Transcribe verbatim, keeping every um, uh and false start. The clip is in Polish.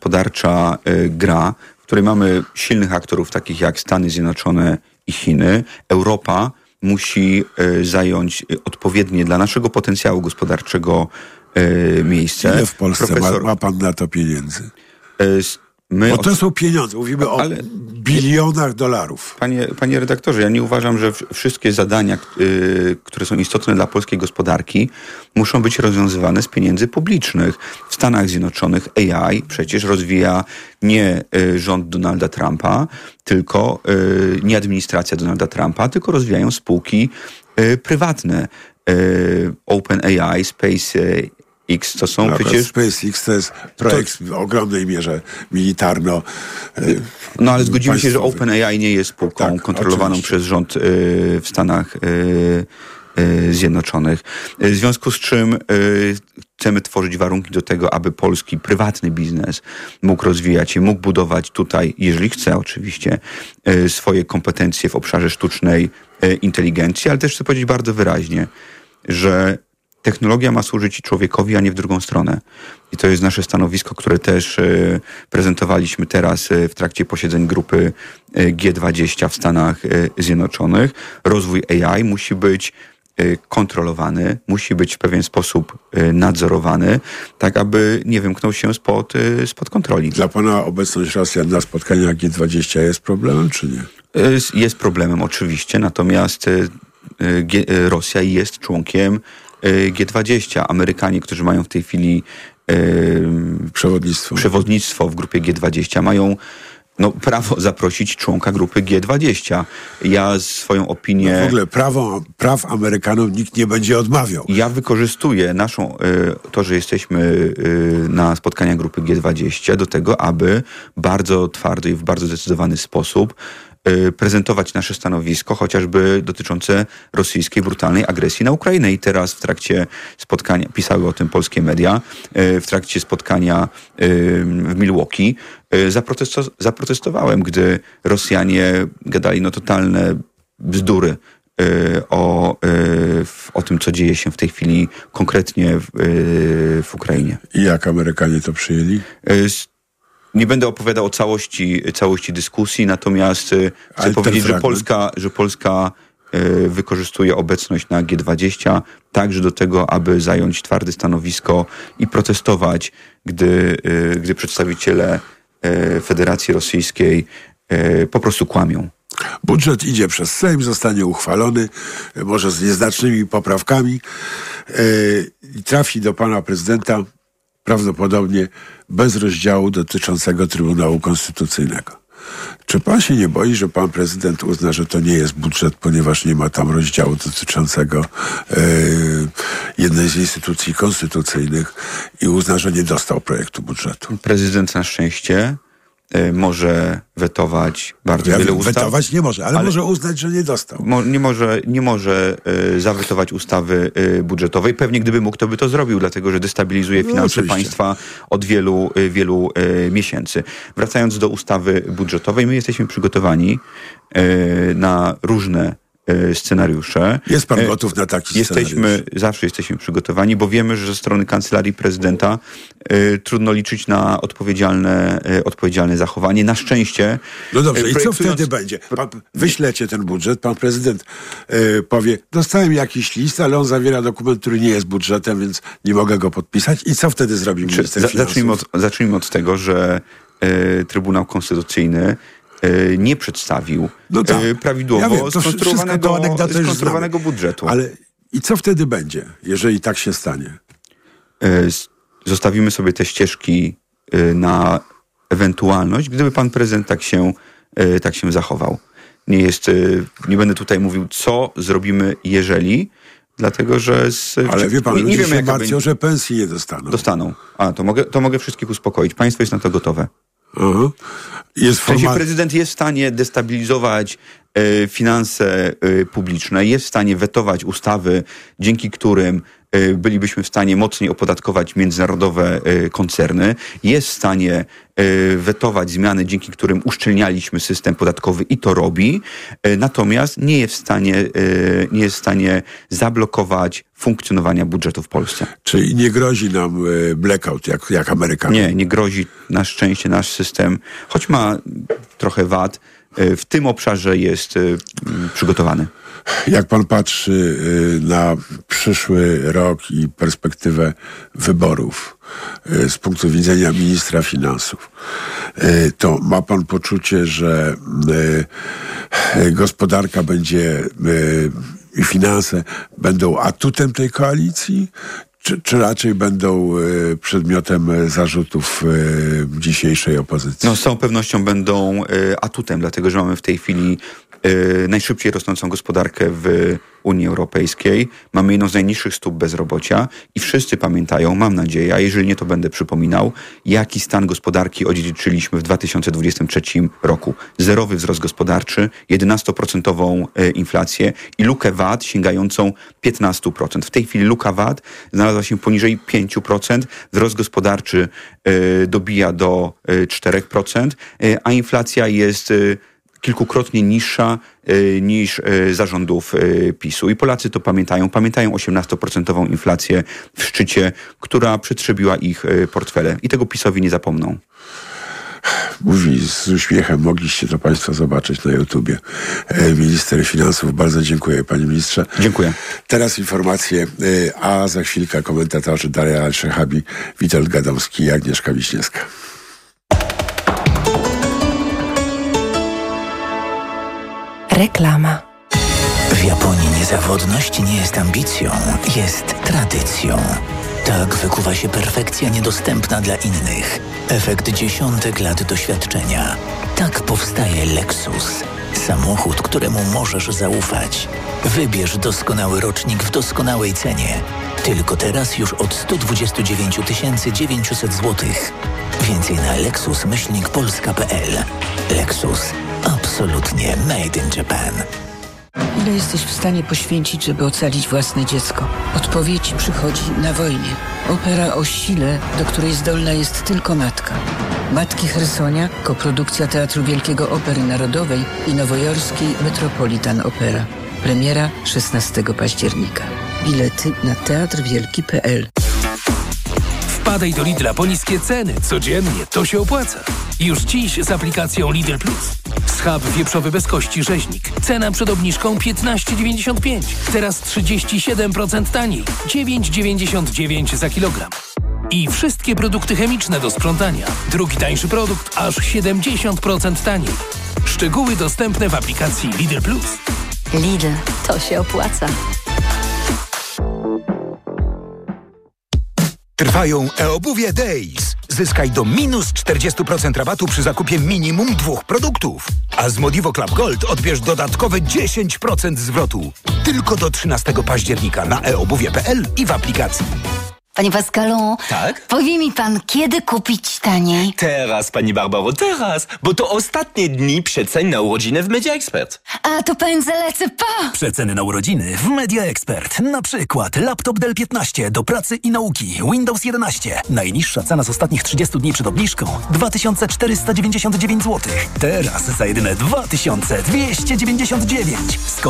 gospodarcza gra, w której mamy silnych aktorów takich jak Stany Zjednoczone i Chiny. Europa musi zająć odpowiednie dla naszego potencjału gospodarczego miejsce. Ile w Polsce Profesor... ma, ma pan na to pieniędzy? My Bo to od... są pieniądze. Mówimy Ale... o bilionach dolarów. Panie, panie redaktorze, ja nie uważam, że wszystkie zadania, yy, które są istotne dla polskiej gospodarki, muszą być rozwiązywane z pieniędzy publicznych. W Stanach Zjednoczonych A I przecież rozwija nie y, rząd Donalda Trumpa, tylko y, nie administracja Donalda Trumpa, tylko rozwijają spółki y, prywatne. Y, OpenAI, Space y, X to są no, przecież... SpaceX to jest projekt to... w ogromnej mierze militarno yy, No ale zgodzimy państwowy. się, że OpenAI nie jest spółką tak, kontrolowaną oczywiście. przez rząd yy, w Stanach yy, yy, Zjednoczonych. W związku z czym yy, chcemy tworzyć warunki do tego, aby polski prywatny biznes mógł rozwijać się, mógł budować tutaj, jeżeli chce oczywiście, yy, swoje kompetencje w obszarze sztucznej yy, inteligencji, ale też chcę powiedzieć bardzo wyraźnie, że technologia ma służyć człowiekowi, a nie w drugą stronę. I to jest nasze stanowisko, które też y, prezentowaliśmy teraz y, w trakcie posiedzeń grupy y, G dwadzieścia w Stanach y, Zjednoczonych. Rozwój A I musi być y, kontrolowany, musi być w pewien sposób y, nadzorowany, tak aby nie wymknął się spod, y, spod kontroli. Dla pana obecność Rosjan na spotkaniach G dwadzieścia jest problemem, czy nie? Y, jest problemem oczywiście, natomiast y, y, Rosja jest członkiem G dwadzieścia. Amerykanie, którzy mają w tej chwili yy, przewodnictwo. przewodnictwo w grupie G dwadzieścia, mają no, prawo zaprosić członka grupy G dwadzieścia. Ja swoją opinię... No w ogóle prawo, praw Amerykanom nikt nie będzie odmawiał. Ja wykorzystuję naszą, yy, to, że jesteśmy yy, na spotkaniach grupy G dwadzieścia do tego, aby bardzo twardo i w bardzo zdecydowany sposób prezentować nasze stanowisko, chociażby dotyczące rosyjskiej brutalnej agresji na Ukrainę. I teraz w trakcie spotkania, pisały o tym polskie media, w trakcie spotkania w Milwaukee zaprotesto- zaprotestowałem, gdy Rosjanie gadali no totalne bzdury o, o tym, co dzieje się w tej chwili konkretnie w, w Ukrainie. I jak Amerykanie to przyjęli? Nie będę opowiadał o całości, całości dyskusji, natomiast chcę Ale powiedzieć, że Polska, że Polska y, wykorzystuje obecność na G dwadzieścia także do tego, aby zająć twarde stanowisko i protestować, gdy, y, gdy przedstawiciele y, Federacji Rosyjskiej y, po prostu kłamią. Budżet idzie przez Sejm, zostanie uchwalony, może z nieznacznymi poprawkami y, i trafi do pana prezydenta prawdopodobnie bez rozdziału dotyczącego Trybunału Konstytucyjnego. Czy pan się nie boi, że pan prezydent uzna, że to nie jest budżet, ponieważ nie ma tam rozdziału dotyczącego yy, jednej z instytucji konstytucyjnych i uzna, że nie dostał projektu budżetu? Prezydent na szczęście y, może wetować bardzo ja wiele wiem, ustaw. Wetować nie może, ale, ale może uznać, że nie dostał. Mo, nie może, nie może y, zawetować ustawy y, budżetowej. Pewnie gdyby mógł, to by to zrobił, dlatego że destabilizuje finanse no, państwa od wielu, y, wielu y, miesięcy. Wracając do ustawy budżetowej, my jesteśmy przygotowani y, na różne scenariusze. Jest pan gotów na taki jesteśmy, scenariusz? Zawsze jesteśmy przygotowani, bo wiemy, że ze strony Kancelarii Prezydenta y, trudno liczyć na odpowiedzialne, y, odpowiedzialne zachowanie. Na szczęście... No dobrze, y, i co wtedy będzie? Pan, wyślecie ten budżet, pan prezydent y, powie, dostałem jakiś list, ale on zawiera dokument, który nie jest budżetem, więc nie mogę go podpisać. I co wtedy zrobi minister finansów? Zacznijmy od, zacznijmy od tego, że y, Trybunał Konstytucyjny nie przedstawił no tak. prawidłowo ja wiem, skonstruowanego, skonstruowanego budżetu. Ale i co wtedy będzie, jeżeli tak się stanie? Zostawimy sobie te ścieżki na ewentualność, gdyby pan prezydent tak się, tak się zachował. Nie jest, nie będę tutaj mówił, co zrobimy, jeżeli, dlatego że... Z, Ale wie pan, nie, ludzie nie się martwią, będzie... że pensji nie dostaną. Dostaną. A, to mogę, to mogę wszystkich uspokoić. Państwo jest na to gotowe. Uh-huh. Jest w sensie formal... prezydent jest w stanie destabilizować finanse publiczne, jest w stanie wetować ustawy, dzięki którym bylibyśmy w stanie mocniej opodatkować międzynarodowe koncerny, jest w stanie wetować zmiany, dzięki którym uszczelnialiśmy system podatkowy i to robi, natomiast nie jest w stanie, nie jest w stanie zablokować funkcjonowania budżetu w Polsce. Czyli nie grozi nam blackout jak, jak Amerykanom? Nie, nie grozi na szczęście nasz system, choć ma trochę wad, w tym obszarze jest przygotowany. Jak pan patrzy na przyszły rok i perspektywę wyborów z punktu widzenia ministra finansów, to ma pan poczucie, że gospodarka będzie i finanse będą atutem tej koalicji? Czy, czy raczej będą y, przedmiotem zarzutów y, dzisiejszej opozycji? No, z całą pewnością będą y, atutem, dlatego że mamy w tej chwili y, najszybciej rosnącą gospodarkę w Unii Europejskiej. Mamy jedną z najniższych stóp bezrobocia i wszyscy pamiętają, mam nadzieję, a jeżeli nie, to będę przypominał, jaki stan gospodarki odziedziczyliśmy w dwa tysiące dwudziestym trzecim roku. Zerowy wzrost gospodarczy, jedenastoprocentową inflację i lukę V A T sięgającą piętnaście procent. W tej chwili luka V A T znalazła się poniżej pięć procent, wzrost gospodarczy y, dobija do y, cztery procent, y, a inflacja jest y, kilkukrotnie niższa y, niż y, zarządów y, PiSu. I Polacy to pamiętają. Pamiętają osiemnastoprocentową inflację w szczycie, która przetrzebiła ich y, portfele. I tego PiSowi nie zapomną. Mówi z uśmiechem, mogliście to państwo zobaczyć na YouTubie. E, minister finansów, bardzo dziękuję, panie ministrze. Dziękuję. Teraz informacje, e, a za chwilkę komentatorzy Daria Al-Szehabi, Witold Gadomski i Agnieszka Wiśniewska. Reklama. W Japonii niezawodność nie jest ambicją, jest tradycją. Tak wykuwa się perfekcja niedostępna dla innych. Efekt dziesiątek lat doświadczenia. Tak powstaje Lexus. Samochód, któremu możesz zaufać. Wybierz doskonały rocznik w doskonałej cenie. Tylko teraz już od sto dwadzieścia dziewięć tysięcy dziewięćset złotych. Więcej na lexus myślnik polska kropka p l. Lexus. Absolutnie made in Japan. Ile jesteś w stanie poświęcić, żeby ocalić własne dziecko? Odpowiedź przychodzi na wojnie. Opera o sile, do której zdolna jest tylko matka. Matki Chersonia, koprodukcja Teatru Wielkiego Opery Narodowej i nowojorskiej Metropolitan Opera. Premiera szesnastego października. Bilety na teatr wielki kropka p l. Wpadaj do Lidla po niskie ceny. Codziennie to się opłaca. Już dziś z aplikacją Lidl Plus. Schab wieprzowy bez kości rzeźnik. Cena przed obniżką piętnaście dziewięćdziesiąt pięć. Teraz trzydzieści siedem procent taniej. dziewięć dziewięćdziesiąt dziewięć za kilogram. I wszystkie produkty chemiczne do sprzątania. Drugi tańszy produkt aż siedemdziesiąt procent taniej. Szczegóły dostępne w aplikacji Lidl Plus. Lidl, to się opłaca. Trwają e-obuwie Days. Zyskaj do minus czterdzieści procent rabatu przy zakupie minimum dwóch produktów. A z Modivo Club Gold odbierz dodatkowe dziesięć procent zwrotu. Tylko do trzynastego października na e obuwie kropka p l i w aplikacji. Panie Pascalu, tak? Powie mi pan, kiedy kupić taniej? Teraz, pani Barbaro, teraz, bo to ostatnie dni przecen na urodziny w Media Expert. A to pędzę lecę pa! Przeceny na urodziny w Media Expert. Na przykład laptop Dell piętnaście do pracy i nauki, Windows jedenaście. Najniższa cena z ostatnich trzydziestu dni przed obniżką dwa tysiące czterysta dziewięćdziesiąt dziewięć złotych. Teraz za jedyne dwa tysiące dwieście dziewięćdziesiąt dziewięć. Z